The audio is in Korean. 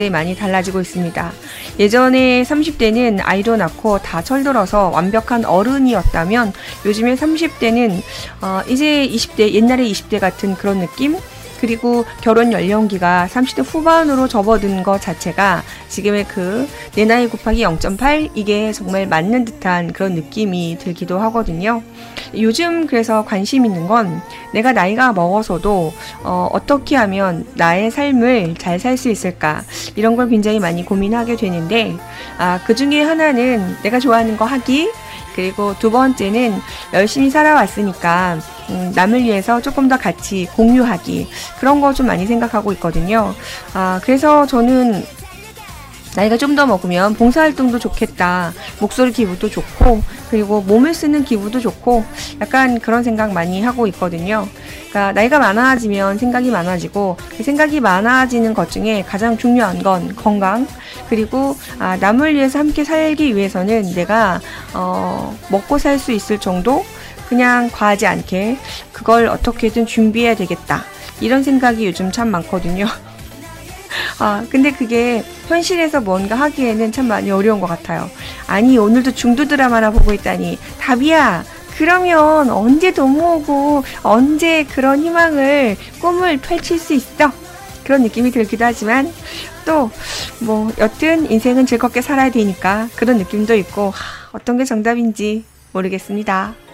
많이 달라지고 있습니다. 예전에 30대는 아이도 낳고 다 철들어서 완벽한 어른이었다면 요즘에 30대는 이제 20대, 옛날에 20대 같은 그런 느낌? 그리고 결혼 연령기가 30대 후반으로 접어든 것 자체가 지금의 내 나이 곱하기 0.8 이게 정말 맞는 듯한 그런 느낌이 들기도 하거든요. 요즘 그래서 관심 있는 건 내가 나이가 먹어서도 어떻게 하면 나의 삶을 잘 살 수 있을까 이런 걸 굉장히 많이 고민하게 되는데 그 중에 하나는 내가 좋아하는 거 하기, 그리고 두 번째는 열심히 살아왔으니까 남을 위해서 조금 더 같이 공유하기, 그런 거 좀 많이 생각하고 있거든요. 그래서 저는 나이가 좀 더 먹으면 봉사활동도 좋겠다. 목소리 기부도 좋고, 그리고 몸을 쓰는 기부도 좋고, 약간 그런 생각 많이 하고 있거든요. 그러니까 나이가 많아지면 생각이 많아지고, 그 생각이 많아지는 것 중에 가장 중요한 건 건강, 그리고 남을 위해서 함께 살기 위해서는 내가 먹고 살 수 있을 정도? 그냥 과하지 않게 그걸 어떻게든 준비해야 되겠다. 이런 생각이 요즘 참 많거든요. 근데 그게 현실에서 뭔가 하기에는 참 많이 어려운 것 같아요. 아니, 오늘도 중도 드라마나 보고 있다니. 답이야. 그러면 언제 돈 모으고 언제 그런 희망을, 꿈을 펼칠 수 있어? 그런 느낌이 들기도 하지만 또 여튼 인생은 즐겁게 살아야 되니까 그런 느낌도 있고 어떤 게 정답인지 모르겠습니다.